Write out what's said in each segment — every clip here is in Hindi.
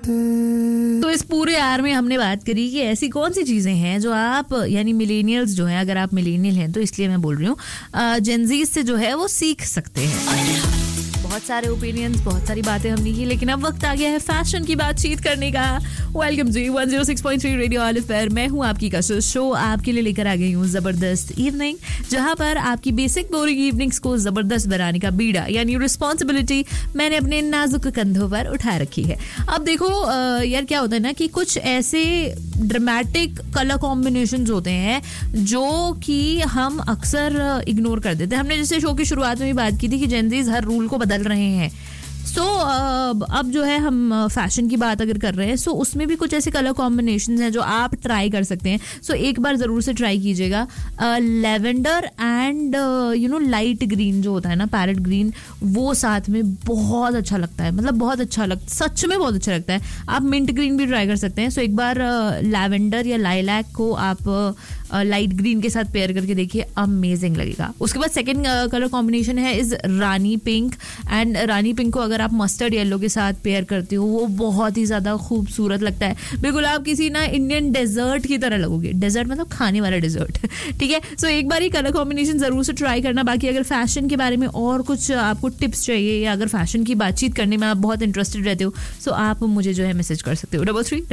तो इस पूरे आर में हमने बात करी कि ऐसी कौन सी चीजें हैं जो आप यानी मिलेनियल्स जो हैं, अगर आप मिलेनियल हैं तो इसलिए मैं बोल रही हूँ, जेनजीज से जो है वो सीख सकते हैं। बहुत सारे ओपिनियंस, बहुत सारी बातें हमने की, लेकिन अब वक्त आ गया है फैशन की बातचीत करने का। वेलकम जी 106.3 रेडियो ऑलिव पर, मैं हूँ आपकी कशिश। शो आपके लिए लेकर आ गई हूँ जबरदस्त इवनिंग, जहाँ पर आपकी बेसिक बोरिंग इवनिंग्स को जबरदस्त बनाने का बीड़ा यानी रिस्पॉन्सिबिलिटी मैंने अपने नाजुक कंधों पर उठा रखी है। अब देखो यार, क्या होता है ना कि कुछ ऐसे ड्रामेटिक कलर कॉम्बिनेशंस होते हैं जो कि हम अक्सर इग्नोर कर देते हैं। हमने जैसे शो की शुरुआत में भी बात की थी कि जेनजीज हर रूल को बदल रहे हैं। सो अब जो है हम फैशन की बात अगर कर रहे हैं, सो उसमें भी कुछ ऐसे कलर कॉम्बिनेशंस हैं जो आप ट्राई कर सकते हैं। सो एक बार ज़रूर से ट्राई कीजिएगा। लेवेंडर एंड लाइट ग्रीन जो होता है ना, पैरेट ग्रीन, वो साथ में बहुत अच्छा लगता है। मतलब बहुत अच्छा सच में बहुत अच्छा लगता है। आप मिंट ग्रीन भी ट्राई कर सकते हैं। सो एक बार लैवेंडर या लाइलैक को आप लाइट ग्रीन के साथ पेयर करके देखिए, अमेजिंग लगेगा। उसके बाद सेकंड कलर कॉम्बिनेशन है is Rani pink, and Rani pink को अगर आप मस्टर्ड येलो के साथ पेयर करते हो, वो बहुत ही ज़्यादा खूबसूरत लगता है। बिल्कुल आप किसी ना इंडियन डेजर्ट की तरह लगोगे। डेजर्ट मतलब खाने वाला डेजर्ट, ठीक है। सो एक बार ही कलर कॉम्बिनेशन ज़रूर से ट्राई करना। बाकी अगर फैशन के बारे में और कुछ आपको टिप्स चाहिए, या अगर फैशन की बातचीत करने में आप बहुत इंटरेस्टेड रहते हो, सो आप मुझे जो है मैसेज कर सकते हो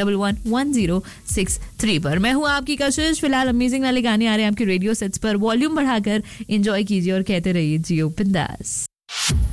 33111063 पर। मैं हूँ आपकी कशिश। फिलहाल अमेजिंग वाले गाने आ रहे हैं आपके रेडियो सेट्स पर। वॉल्यूम बढ़ाकर एंजॉय कीजिए और कहते रहिए जियो बिंदास।